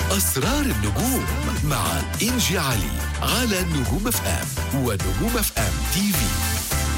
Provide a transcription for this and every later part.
أسرار النجوم مع إنجي علي على نجوم اف ام ونجوم اف ام تي في.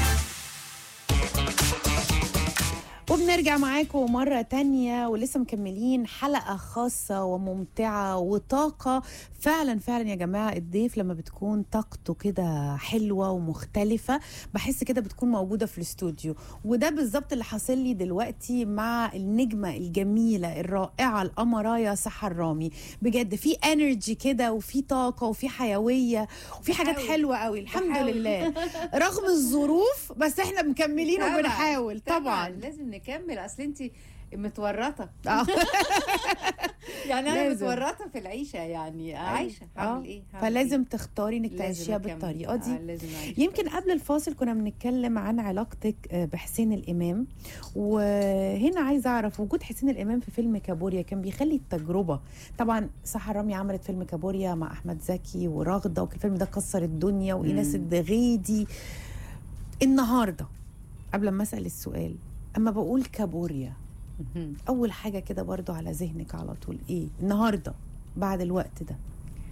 وبنرجع معاكم مرة تانية ولسه مكملين حلقة خاصة وممتعة وطاقة. فعلا فعلا يا جماعة، الضيف لما بتكون طاقته كده حلوة ومختلفة بحس كده بتكون موجودة في الاستوديو، وده بالظبط اللي حاصل لي دلوقتي مع النجمة الجميلة الرائعة الأمرايا سحر رامي. بجد في انرجي كده وفي طاقة وفي حيوية وفي حاجات حلوة قوي الحمد لله رغم الظروف، بس احنا مكملين وبنحاول. طبعا لازم نكمل، اصل انت متورطه يعني انا لازم. متورطه في العيشه، يعني عايشه هعمل ايه؟ فلازم تختاري انك تعيشيها بالطريقه دي. يمكن قبل الفاصل كنا بنتكلم عن علاقتك بحسين الامام، وهنا عايزه اعرف وجود حسين الامام في فيلم كابوريا كان بيخلي التجربه. طبعا سحر رامي عملت فيلم كابوريا مع احمد زكي ورغده، والفيلم ده كسر الدنيا، وايناس الدغيدي. النهارده قبل ما اسال السؤال، اما بقول كابوريا اول حاجه كده برضو على ذهنك على طول ايه النهارده بعد الوقت ده؟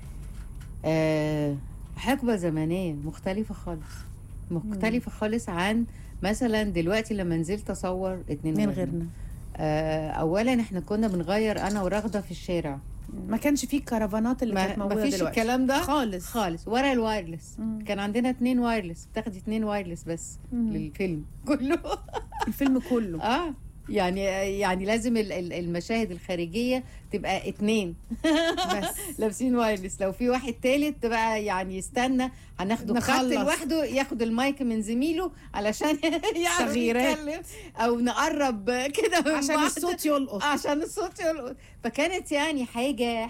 حقبه زمنيه مختلفه خالص عن مثلا دلوقتي لما نزلت اصور اتنين غيرنا. اولا احنا كنا بنغير انا ورغده في الشارع، ما كانش فيه الكرفانات اللي كانت موجوده دلوقتي. ما فيش الكلام ده خالص ورا الوايرلس. كان عندنا 2 وايرلس، بتاخدي 2 وايرلس بس للفيلم كله الفيلم كله. يعني لازم المشاهد الخارجيه تبقى 2 بس لابسين وايرلس. لو في واحد تالت تبقى يعني يستنى، هناخده خط لوحده ياخد المايك من زميله علشان يعرف يتكلم، او نقرب كده عشان الصوت يلقط. فكانت يعني حاجه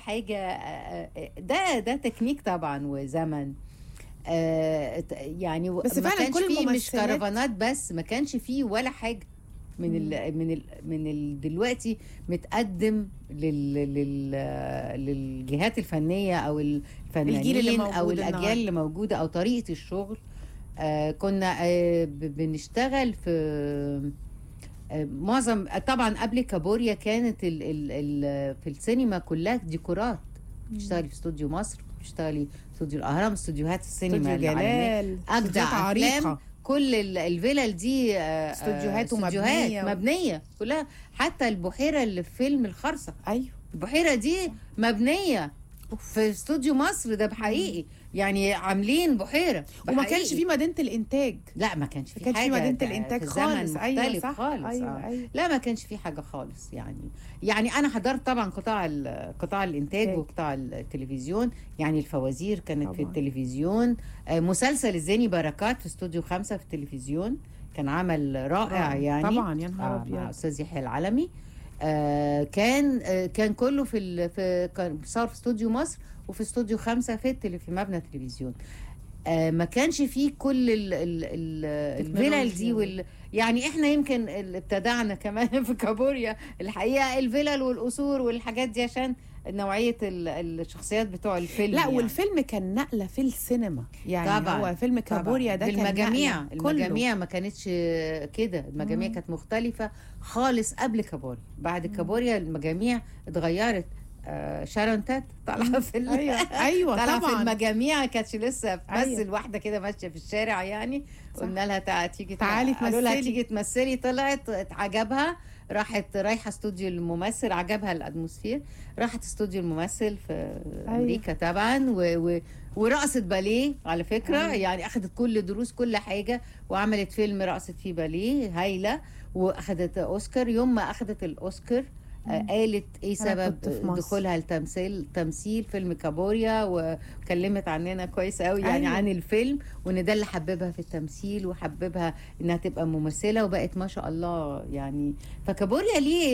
ده تكنيك طبعا وزمن. يعني بس ما فعلا كانش فيه مش كرفانات بس، ما كانش فيه ولا حاجه من دلوقتي متقدم للجهات الفنيه او الفنانين او الاجيال اللي موجوده او طريقه الشغل. كنا بنشتغل في معظم. طبعا قبل كابوريا كانت في السينما كلها ديكورات. بتشتغلي في استوديو مصر، بتشتغلي في استوديو الاهرام، استوديوهات السينما جلال، اجدع افلام. كل الفلل دي استوديوهات مبنيه كلها. حتى البحيره اللي في فيلم الخرصه، ايوه البحيره دي مبنيه في استوديو مصر ده بحقيقي. يعني عاملين بحيره بحقيقي. وما كانش في مدينه الانتاج. لا ما كانش في حاجه، مدينه الانتاج خالص. ايوه صح خالص. أيوة. لا ما كانش في حاجه خالص. يعني انا حضرت طبعا قطاع الانتاج وقطاع التلفزيون. يعني الفوازير كانت طبعا في التلفزيون. مسلسل الزاني بركات في استوديو 5 في التلفزيون كان عمل رائع يعني. طبعا يا نهار ابيض. مع استاذ يحيى العلمي. كان كله كان صار في استوديو مصر وفي استوديو 5 في مبنى التلفزيون. ما كانش فيه كل الفلل دي يعني احنا يمكن ابتدعنا كمان في كابوريا الحقيقه الفلل والقصور والحاجات دي عشان نوعيه الشخصيات بتوع الفيلم. لا يعني. والفيلم كان نقله في السينما يعني. طبعا هو فيلم كابوريا ده كان المجاميع ما كانتش كده. المجاميع كانت مختلفه خالص قبل كابوريا. بعد كابوريا المجاميع اتغيرت. شارون تات طالعه في ايوه طالعه طبعا في المجاميع. كانتش لسه بتمثل. واحده كده ماشيه في الشارع يعني. قلنا لها تعالي تمثلي. طلعت عجبها، راحت رايحه استوديو الممثل، عجبها الاتموسفير، راحت استوديو الممثل في امريكا طبعا ورقصت باليه على فكره. يعني اخذت كل دروس كل حاجه، وعملت فيلم رقصت فيه باليه هايله، واخذت اوسكار. يوم ما اخذت الاوسكار قالت ايه سبب دخولها تمثيل فيلم كابوريا، وكلمت عننا كويس قوي يعني عن الفيلم، وان ده اللي حببها في التمثيل وحببها انها تبقى ممثله، وبقت ما شاء الله يعني. فكابوريا ليه